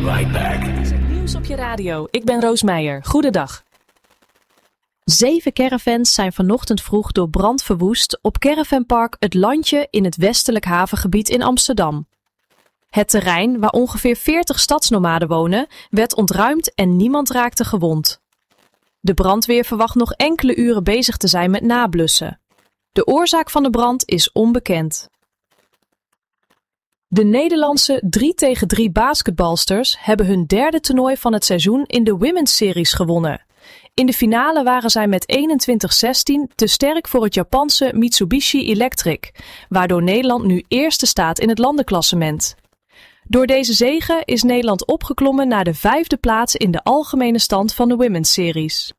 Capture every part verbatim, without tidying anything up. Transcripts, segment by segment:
right back. Nieuws op je radio. Ik ben Roos Meijer. Goedendag. Zeven caravans zijn vanochtend vroeg door brand verwoest op caravanpark Het Landje in het westelijk havengebied in Amsterdam. Het terrein, waar ongeveer veertig stadsnomaden wonen, werd ontruimd en niemand raakte gewond. De brandweer verwacht nog enkele uren bezig te zijn met nablussen. De oorzaak van de brand is onbekend. De Nederlandse drie tegen drie basketbalsters hebben hun derde toernooi van het seizoen in de Women's Series gewonnen. In de finale waren zij met eenentwintig zestien te sterk voor het Japanse Mitsubishi Electric, waardoor Nederland nu eerste staat in het landenklassement. Door deze zege is Nederland opgeklommen naar de vijfde plaats in de algemene stand van de Women's Series.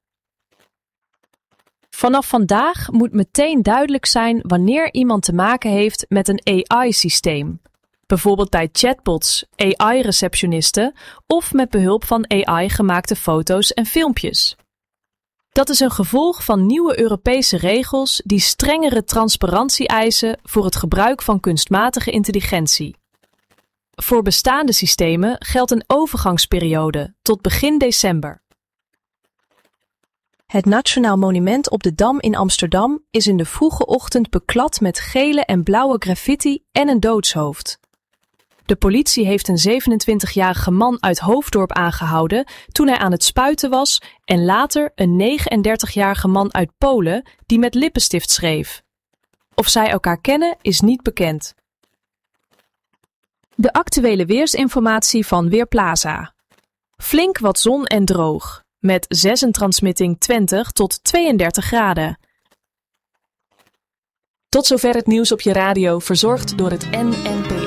Vanaf vandaag moet meteen duidelijk zijn wanneer iemand te maken heeft met een A I-systeem. Bijvoorbeeld bij chatbots, A I-receptionisten of met behulp van A I gemaakte foto's en filmpjes. Dat is een gevolg van nieuwe Europese regels die strengere transparantie eisen voor het gebruik van kunstmatige intelligentie. Voor bestaande systemen geldt een overgangsperiode tot begin december. Het Nationaal Monument op de Dam in Amsterdam is in de vroege ochtend beklad met gele en blauwe graffiti en een doodshoofd. De politie heeft een zevenentwintigjarige man uit Hoofddorp aangehouden toen hij aan het spuiten was en later een negenendertigjarige man uit Polen die met lippenstift schreef. Of zij elkaar kennen is niet bekend. De actuele weersinformatie van Weerplaza. Flink wat zon en droog, met zessentransmitting twintig tot tweeëndertig graden. Tot zover het nieuws op je radio, verzorgd door het N N P